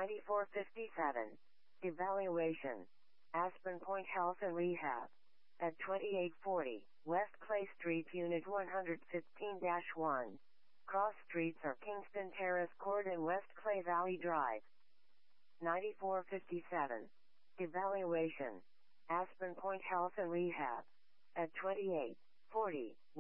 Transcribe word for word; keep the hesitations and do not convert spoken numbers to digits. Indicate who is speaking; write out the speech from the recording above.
Speaker 1: ninety-four fifty-seven. Evaluation. Aspen Point Health and Rehab. At twenty-eight forty, West Clay Street, Unit one fifteen dash one. Cross streets are Kingston Terrace Court and West Clay Valley Drive. ninety-four fifty-seven. Evaluation. Aspen Point Health and Rehab. At twenty-eight forty,